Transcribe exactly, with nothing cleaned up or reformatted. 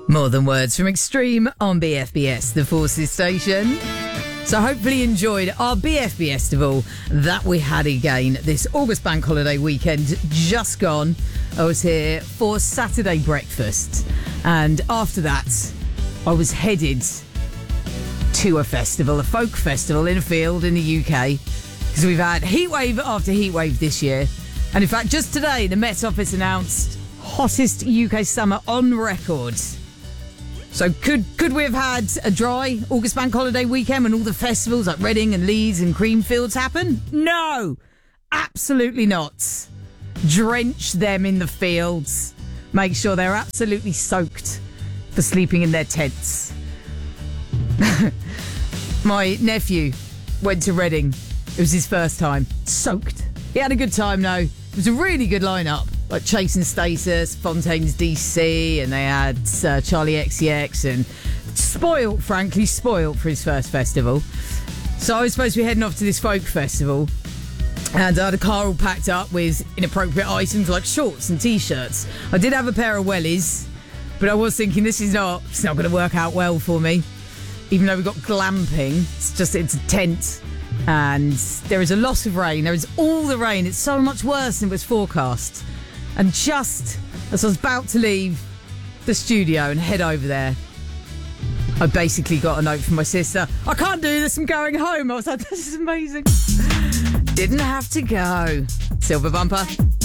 More Than Words from Extreme on B F B S, the Forces station. So hopefully you enjoyed our B F B Festival that we had again this August bank holiday weekend just gone. I was here for Saturday breakfast, and after that I was headed to a festival, a folk festival in a field in the U K, because we've had heatwave after heatwave this year. And in fact, just today the Met Office announced hottest U K summer on record. So could could we have had a dry August bank holiday weekend when all the festivals like Reading and Leeds and Creamfields happen? No, absolutely not. Drench them in the fields. Make sure they're absolutely soaked for sleeping in their tents. My nephew went to Reading. It was his first time. Soaked. He had a good time, though. It was a really good lineup. Like Chase and Status, Fontaine's D C, and they had uh, Charlie X C X, and spoilt, frankly, spoilt for his first festival. So I was supposed to be heading off to this folk festival, and I had a car all packed up with inappropriate items like shorts and T-shirts. I did have a pair of wellies, but I was thinking this is not, it's not going to work out well for me. Even though we've got glamping, it's just, it's a tent, and there is a lot of rain. There is all the rain. It's so much worse than it was forecast. And just as I was about to leave the studio and head over there, I basically got a note from my sister. I can't do this, I'm going home. I was like, this is amazing. Didn't have to go. Silver bumper.